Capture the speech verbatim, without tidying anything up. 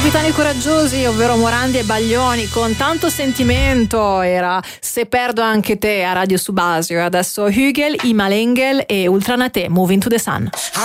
Capitani Coraggiosi, ovvero Morandi e Baglioni, con tanto sentimento era Se perdo anche te a Radio Subasio. Adesso Hügel, I Malengel e Ultranate, Moving to the Sun.